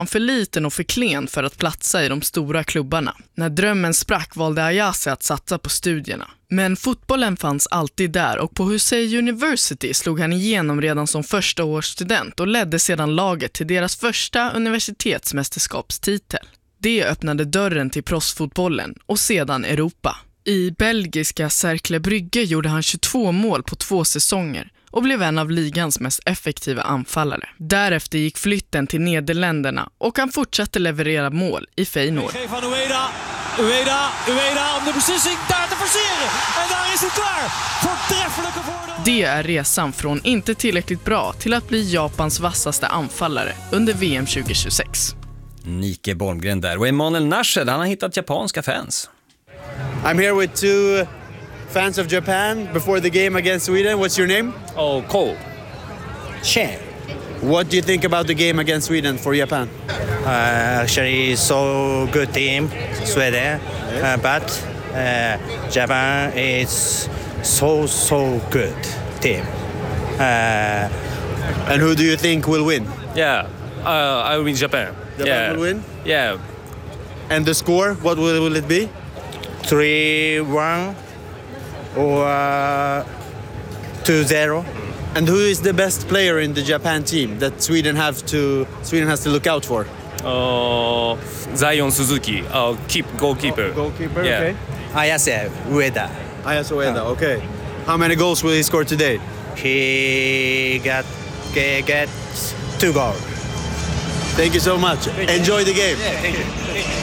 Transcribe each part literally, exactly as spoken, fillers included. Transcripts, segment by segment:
Han för liten och för klen för att platsa i de stora klubbarna. När drömmen sprack valde Ayase att satsa på studierna. Men fotbollen fanns alltid där och på Hussein University slog han igenom redan som första års student och ledde sedan laget till deras första universitetsmästerskapstitel. Det öppnade dörren till proffsfotbollen och sedan Europa. I belgiska Cercle Brugge gjorde han tjugotvå mål på två säsonger och blev en av ligans mest effektiva anfallare. Därefter gick flytten till Nederländerna och han fortsatte leverera mål i Feyenoord. Ueda, Ueda, Ueda om de beslissing daar te forceren. En daar is het klaar. Voortreffelijke voordeel. Det är resan från inte tillräckligt bra till att bli Japans vassaste anfallare under V M tjugo tjugosex. Nike Bolmgren där. Och Emanuel Nashed, han har hittat japanska fans. I'm here with two fans of Japan before the game against Sweden. What's your name? Oh, Ko. Che. What do you think about the game against Sweden for Japan? Uh, actually, so good team, Sweden, uh, but uh, Japan is so so good team. Uh, And who do you think will win? yeah, uh, I will win Japan. Japan yeah. will win? Yeah, And the score, what will, will it be? three one or uh, two zero. And who is the best player in the Japan team that Sweden have to Sweden has to look out for? Uh, Zion Suzuki, uh, keep goalkeeper. Goalkeeper, Yeah. okay. Ayase Ueda. Ayase Ueda, okay. How many goals will he score today? He got ge- get two goals. Thank you so much. Enjoy the game. Thank you.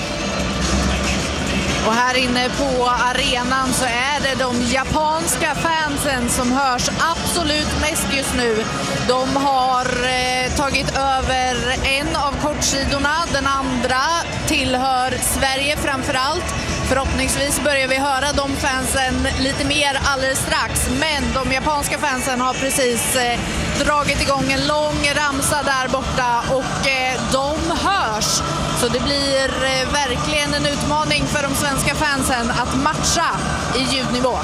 Och här inne på arenan så är det de japanska fansen som hörs absolut mest just nu. De har eh, tagit över en av kortsidorna, den andra tillhör Sverige framförallt. Förhoppningsvis börjar vi höra de fansen lite mer alldeles strax. Men de japanska fansen har precis eh, dragit igång en lång ramsa där borta och eh, de hörs. Så det blir eh, verkligen en utmaning för de svenska fansen att matcha i ljudnivå.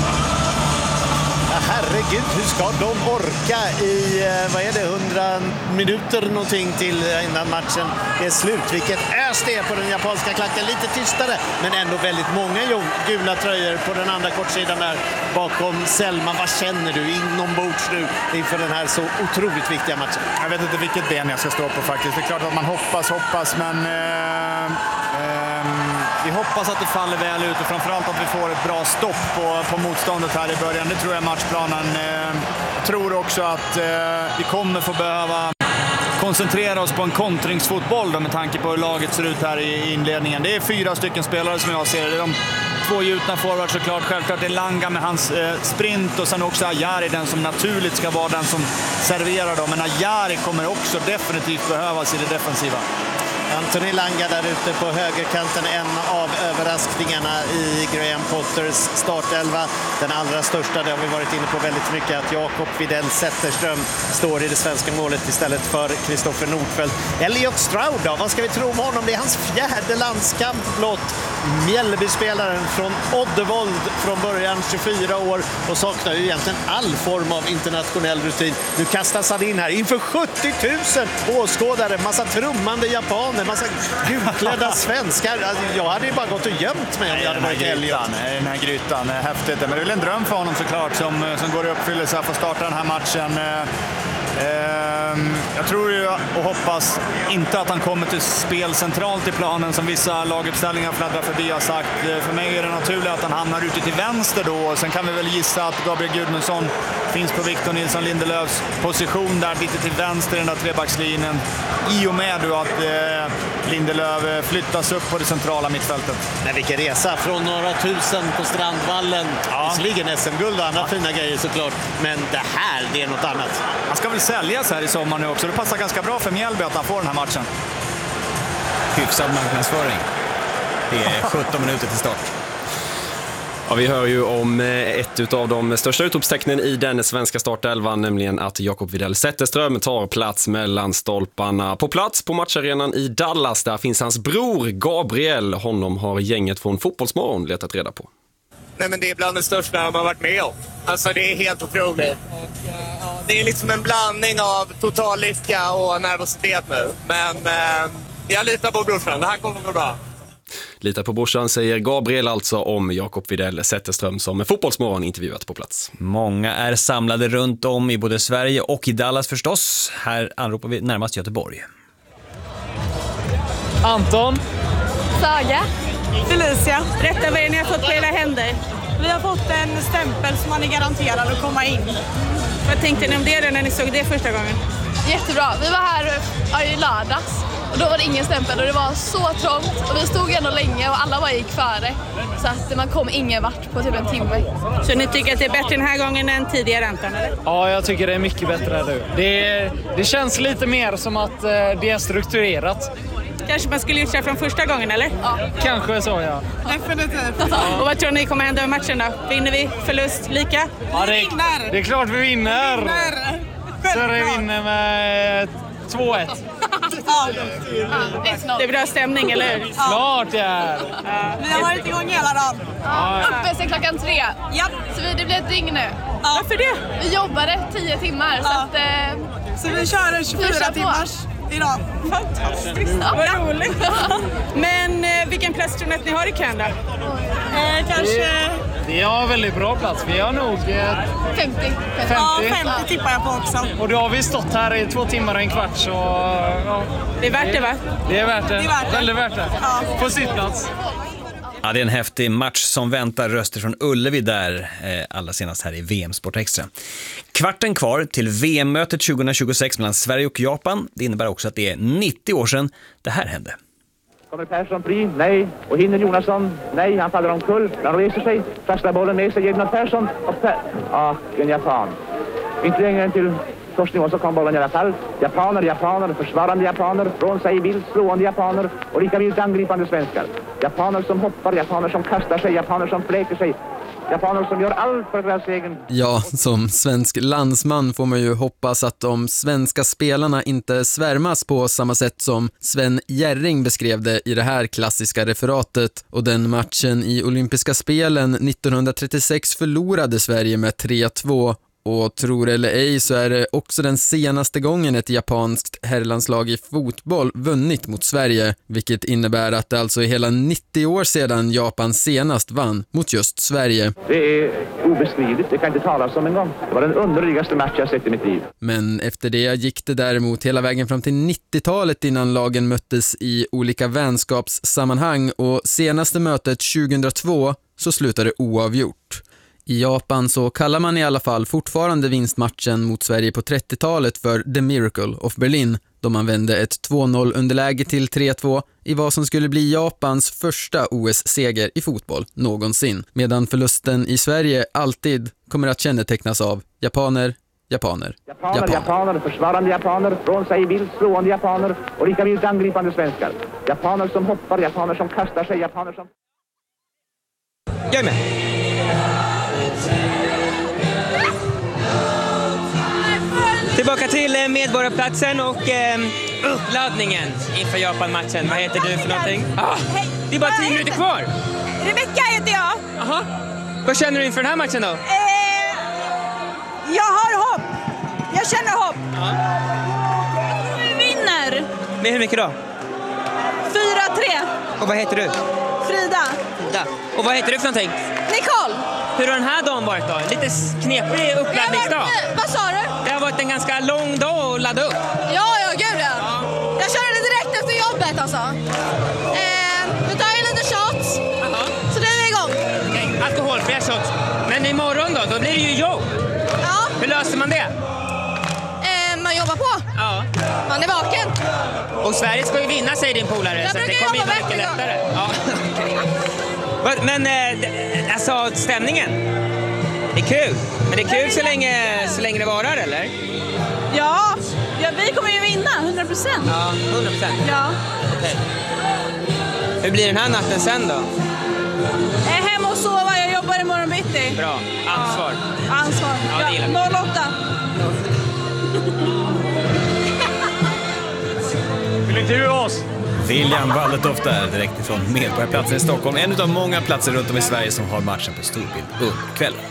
Herregud, hur ska de orka i, vad är det, hundra minuter någonting till innan matchen är slut. Vilket ös det är på den japanska klacken. Lite tystare, men ändå väldigt många gula tröjor på den andra kortsidan där bakom Selman. Vad känner du inombords nu inför den här så otroligt viktiga matchen? Jag vet inte vilket ben jag ska stå på faktiskt. Det är klart att man hoppas, hoppas, men... Eh, eh, vi hoppas att det faller väl ut och framförallt att vi får ett bra stopp på, på motståndet här i början. Det tror jag matchplanen. Eh, jag tror också att eh, vi kommer få behöva koncentrera oss på en kontringsfotboll då, med tanke på hur laget ser ut här i inledningen. Det är fyra stycken spelare som jag ser. Det är de två gjutna forwards såklart. Självklart det är Langa med hans eh, sprint och sen också Ajari, den som naturligt ska vara den som serverar dem. Men Ajari kommer också definitivt behövas i det defensiva. Anthony Langa där ute på högerkanten, en av överraskningarna i Graham Potters startelva. Den allra största, det har vi varit inne på väldigt mycket, att Jakob Widell Zetterström står i det svenska målet istället för Kristoffer Nordfeldt. Elliot Stroud då, vad ska vi tro om honom? Det är hans fjärde landskamp blott. Mjällby-spelaren från Oddevold från början, tjugofyra år, och saknar ju egentligen all form av internationell rutin. Nu kastas han in här inför sjuttio tusen åskådare, massa trummande japaner, massa gulklädda svenskar. Alltså, jag hade ju bara gått och gömt mig om jag hade varit Elliot. Den här grytan, häftigt. Men det är väl en dröm för honom såklart som, som går i uppfyllelse att få starta den här matchen. Jag tror ju och hoppas inte att han kommer till spel centralt i planen som vissa laguppställningar fladdrar förbi har sagt. För mig är det naturligt att han hamnar ute till vänster då. Sen kan vi väl gissa att Gabriel Gudmundsson finns på Victor Nilsson Lindelöfs position där lite till vänster i den där trebackslinjen. I och med då att eh, Lindelöf flyttas upp på det centrala mittfältet. Men vilken resa från några tusen på Strandvallen. Ja. Visserligen S M-guld och andra ja. fina grejer såklart. Men det här, det är något annat. Han ska väl säljas här i sommar nu också. Det passar ganska bra för Mjällby att han får den här matchen. Hyfsad marknadsföring. Det är sjutton minuter till start. Ja, vi hör ju om ett av de största utropstecknen i den svenska startelvan, nämligen att Jakob Widell Zetterström tar plats mellan stolparna. På plats på matcharenan i Dallas, där finns hans bror Gabriel. Honom har gänget från Fotbollsmorgon letat reda på. Nej, men det är bland det största man har varit med om. Alltså det är helt otroligt. Det är liksom en blandning av total lycka och nervositet nu. Men eh, jag litar på brorsan, det här kommer att gå bra. Litar på brorsan, säger Gabriel alltså om Jakob Widell Zetterström som Fotbollsmorgon intervjuat på plats. Många är samlade runt om i både Sverige och i Dallas förstås. Här anropar vi närmast Göteborg. Anton. Saga. Felicia. Berätta vad ni har fått på era händer. Vi har fått en stämpel som man är garanterad att komma in. Vad tänkte ni om det när ni såg det första gången? Jättebra. Vi var här ja, i lördags och då var det ingen stämpel och det var så trångt och vi stod ändå länge och alla bara gick före. Så att man kom ingen vart på typ en timme. Så ni tycker att det är bättre den här gången än tidigare, Anton, eller? Ja, jag tycker det är mycket bättre nu. Det, det känns lite mer som att det är strukturerat. Kanske man skulle gjort från första gången, eller? Ja. Kanske så, ja. Definitivt. Och vad tror ni kommer hända i matchen då? Vinner vi? Förlust? Lika? Ja, det, är, det är klart vi vinner. Vi vinner. Så vi vinner med två ett. Ja. Det är bra stämning, eller hur? Ja. Klart det är. Ja. Vi har varit igång hela dagen. Ja. Uppe sedan klockan tre. Ja. Så vi, det blir ett dygn nu. Ja. Varför det? Vi jobbade tio timmar. Ja. Så, att, eh, så vi kör en tjugofyra timmars idag. Fantastiskt. Ja. Vad roligt. Men eh, vilken plats tror ni att ni har i kön då? Eh, kanske... Vi har väldigt bra plats. Vi har nog... Eh, femtio. femtio. Ja, femtio tippar jag på också. Och då har vi stått här i två timmar och en kvart. Så, ja. Det är värt det, va? Det är värt det. Det är värt det. Väldigt värt det. Ja. På sitt plats. Ja, det är en häftig match som väntar. Röster från Ullevi där, eh, allra senast här i V M Sport Extra. Kvarten kvar till V M-mötet tjugohundratjugosex mellan Sverige och Japan. Det innebär också att det är nittio år sedan det här hände. Kommer Persson fri? Nej. Och hinner Jonasson? Nej, han faller omkull. Han reser sig, kastar bollen med sig, ger den åt Persson. Och Per... Ah, en japan. Inte längre än till förstnivå så kom bollen i alla fall. Japaner, japaner, försvarande japaner, från sig vilt slående japaner och lika vilt angripande svenskar. Japaner som hoppar, japaner som kastar sig, japaner som fläker sig. Japaner som gör allt för deras egen... Ja, som svensk landsman får man ju hoppas att de svenska spelarna inte svärmas på samma sätt som Sven Jerring beskrev det i det här klassiska referatet. Och den matchen i olympiska spelen nittonhundratrettiosex förlorade Sverige med tre två. Och tror eller ej så är det också den senaste gången ett japanskt herrlandslag i fotboll vunnit mot Sverige, vilket innebär att det alltså är hela nittio år sedan Japan senast vann mot just Sverige. Det är obeskrivligt, det kan inte talas om en gång. Det var den underligaste match jag sett i mitt liv. Men efter det gick det däremot hela vägen fram till nittiotalet innan lagen möttes i olika vänskapssammanhang och senaste mötet tjugohundratvå så slutade oavgjort. I Japan så kallar man i alla fall fortfarande vinstmatchen mot Sverige på trettiotalet för The Miracle of Berlin, då man vände ett två noll underläge till tre två i vad som skulle bli Japans första O S-seger i fotboll någonsin, medan förlusten i Sverige alltid kommer att kännetecknas av japaner, japaner, japaner. Japaner, japaner, försvarande japaner, från sig vilt slående japaner och lika vilt angripande svenskar. Japaner som hoppar, japaner som kastar sig, japaner som... Jag är med! Tillbaka till Medborgarplatsen och eh, uppladdningen inför Japan-matchen. Vad heter du för någonting? Ah, det är bara tio minuter kvar. Rebecka heter jag. Aha. Vad känner du inför den här matchen då? Eh, jag har hopp. Jag känner hopp. Ja. Vi vinner. Med hur mycket då? fyra tre. Och vad heter du? Frida. Frida. Och vad heter du för någonting? Nicole. Hur har den här dagen varit då? Lite knepig uppladdningsdag. Vad sa du? Det har varit en ganska lång dag att ladda upp. Ja, ja, gud ja. ja. Jag körde direkt efter jobbet alltså. Eh, nu tar jag lite shots. Aha. Så nu är vi igång. Okay. Alkoholfria shots. Men imorgon då? Då blir det ju jobb. Ja. Hur löser man det? Eh, man jobbar på. Ja. Man är vaken. Och Sverige ska ju vinna, säger din polare. Jag så brukar det kommer jobba bli mycket lättare. Ja. Men eh, alltså stämningen. Det är kul. Men det är kul så länge, så länge det varar, eller? Ja, ja vi kommer ju vinna, hundra procent. Ja, hundra procent. Ja. Okay. Hur blir den här natten sen då? Jag är hemma och sova, jag jobbar imorgon bitti. Bra, ansvar. Ja. Ansvar, ja, det ja, noll åtta. Vill inte du oss? William Waldetoft där direkt ifrån Medborgarplatsen i Stockholm. En av många platser runt om i Sverige som har matchen på storbild under kvällen.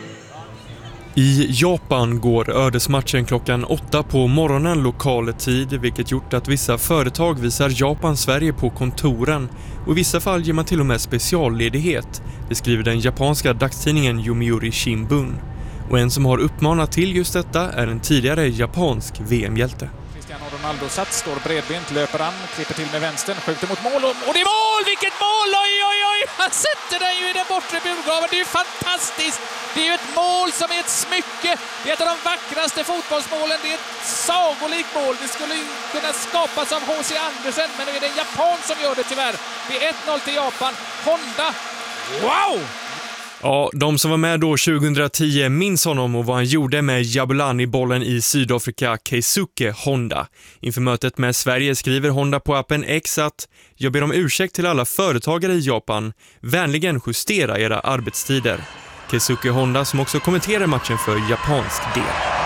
I Japan går ödesmatchen klockan åtta på morgonen lokal tid, vilket gjort att vissa företag visar Japan-Sverige på kontoren och i vissa fall ger man till och med specialledighet, det skriver den japanska dagstidningen Yomiuri Shimbun. Och en som har uppmanat till just detta är en tidigare japansk V M-hjälte. Cristiano Ronaldo satt, står bredbent, löper an, klipper till med vänstern, skjuter mot mål och, och det är mål! Vilket mål! Oj, oj, oj! Han sätter den ju i den bortre burgaven. Det är ju fantastiskt! Det är ju ett mål som är ett smycke. Det är ett av de vackraste fotbollsmålen. Det är ett sagolikt mål. Det skulle ju kunna skapas av H C Andersen, men nu är det en japan som gör det tyvärr. Det är ett noll till Japan. Honda. Wow! Ja, de som var med då tjugohundratio minns honom och vad han gjorde med Jabulani-bollen i Sydafrika, Keisuke Honda. Inför mötet med Sverige skriver Honda på appen X att jag ber om ursäkt till alla företagare i Japan. Vänligen justera era arbetstider. Keisuke Honda som också kommenterar matchen för japansk del.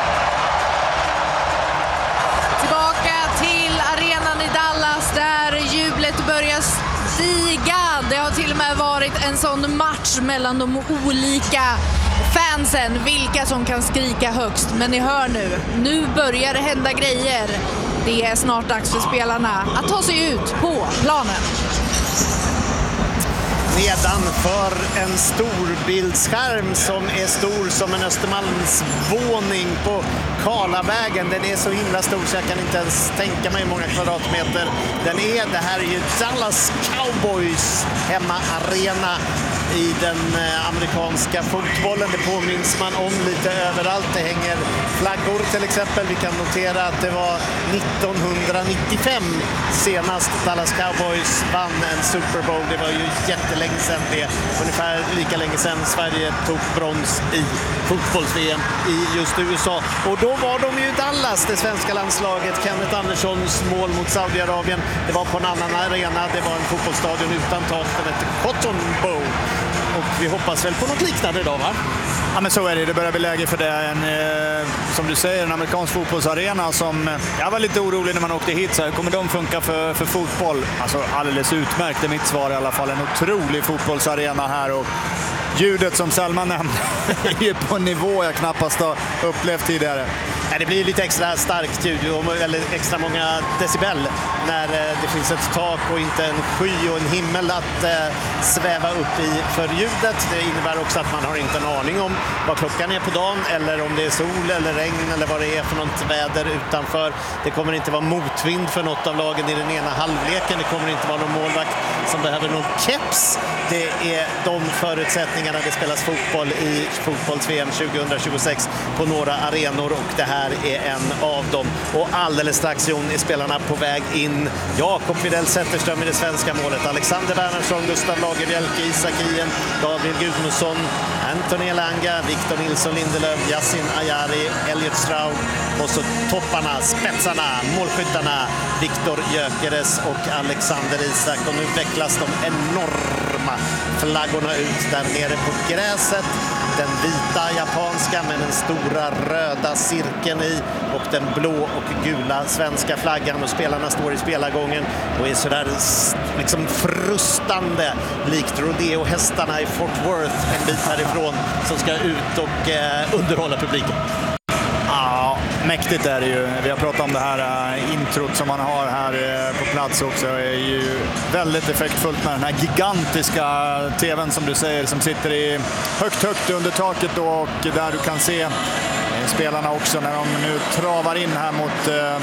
Tillbaka till arenan i Dallas där jublet börjar stiga. Det har till och med varit en sån match mellan de olika fansen, vilka som kan skrika högst. Men ni hör nu, nu börjar det hända grejer. Det är snart dags för spelarna att ta sig ut på planen. Nedanför en storbildsskärm som är stor som en Östermalmsvåning på Karlavägen. Den är så himla stor så jag kan inte ens tänka mig hur många kvadratmeter den är. Det här är ju Dallas Cowboys hemmaarena i den amerikanska fotbollen. Det påminns man om lite överallt. Det hänger flaggor till exempel. Vi kan notera att det var nittonhundranittiofem senast Dallas Cowboys vann en Super Bowl. Det var ju jättelänge sedan det. Ungefär lika länge sedan Sverige tog brons i fotbolls-V M i just U S A. Och då var de ju i Dallas, det svenska landslaget. Kenneth Anderssons mål mot Saudiarabien. Det var på en annan arena. Det var en fotbollsstadion utan tak. Den hette Cotton Bowl. Och vi hoppas väl på något liknande idag, va? Ja, men så är det. Det börjar bli läge för det. En, eh, som du säger, en amerikansk fotbollsarena som... Jag var lite orolig när man åkte hit. Så här, kommer de funka för, för fotboll? Alltså alldeles utmärkt är mitt svar i alla fall. En otrolig fotbollsarena här och ljudet som Selma nämnde är ju på en nivå jag knappast har upplevt tidigare. Ja, det blir lite extra starkt ljud och eller extra många decibel när eh, det finns ett tak och inte en sky och en himmel att eh, sväva upp i för ljudet. Det innebär också att man har inte en aning om vad klockan är på dagen eller om det är sol eller regn eller vad det är för något väder utanför. Det kommer inte vara motvind för något av lagen i den ena halvleken. Det kommer inte vara någon målvakt som behöver någon keps. Det är de förutsättningarna det spelas fotboll i fotbolls-V M tjugohundratjugosex på några arenor och det här är en av dem. Och alldeles strax, Jon, är spelarna på väg in. Jakob Widell Zetterström i det svenska målet. Alexander Wernersson, Gustav Lagerbielke, Isak Hien, Gabriel Gudmundsson, Anthony Elanga, Victor Nilsson Lindelöf, Yassin Ayari, Elliot Straub och så topparna, spetsarna, målskyttarna Viktor Gyökeres och Alexander Isak. Och nu vecklas de enorma flaggorna ut där nere på gräset. Den vita japanska med den stora röda cirkeln i och den blå och gula svenska flaggan och spelarna står i spelargången och är sådär liksom frustande likt rodeo-hästarna i Fort Worth en bit härifrån som ska ut och eh, underhålla publiken. Ja, mäktigt är det ju. Vi har pratat om det här uh, introt som man har här uh, på plats också. Det är ju väldigt effektfullt med den här gigantiska tvn som du säger som sitter i högt högt under taket då, och där du kan se uh, spelarna också när de nu travar in här mot uh,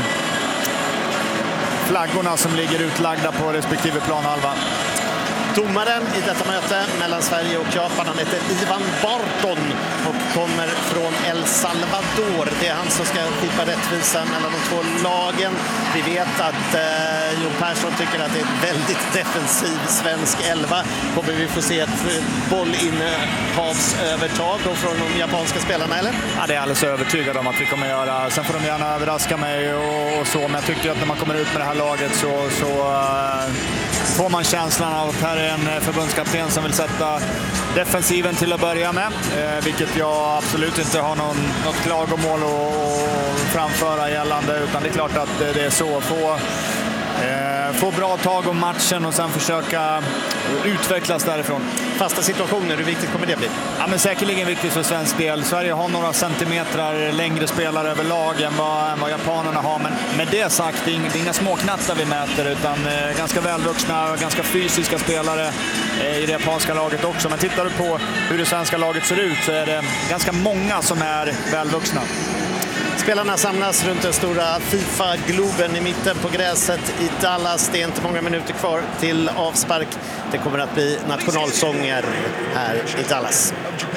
flaggorna som ligger utlagda på respektive planhalva. Domaren i detta möte mellan Sverige och Japan, han heter Ivan Barton och kommer från El Salvador. Det är han som ska skipa rättvisa mellan de två lagen. Vi vet att eh, Jon Persson tycker att det är ett väldigt defensiv svensk elva. Kommer vi få se ett bollinnehavsövertag då från de japanska spelarna, eller? Ja, det är alldeles övertygad om att vi kommer göra. Sen får de gärna överraska mig och, och så, men jag tycker att när man kommer ut med det här laget så, så uh, får man känslan av att här är en förbundskapten som vill sätta defensiven till att börja med, eh, vilket jag absolut inte har någon, något klagomål att framföra gällande, utan det är klart att det är så. Få eh, få bra tag om matchen och sen försöka utvecklas därifrån. Fasta situationer, hur viktigt kommer det bli? Ja, men säkerligen viktigt för svensk del. Sverige har några centimeter längre spelare överlag än vad, än vad japanerna har. Men med det sagt, det är inga, det är inga små knattar vi mäter, utan eh, ganska välvuxna, ganska fysiska spelare eh, i det japanska laget också. Men tittar du på hur det svenska laget ser ut så är det ganska många som är välvuxna. Spelarna samlas runt den stora FIFA-globen i mitten på gräset i Dallas. Det är inte många minuter kvar till avspark. Det kommer att bli nationalsånger här i Dallas.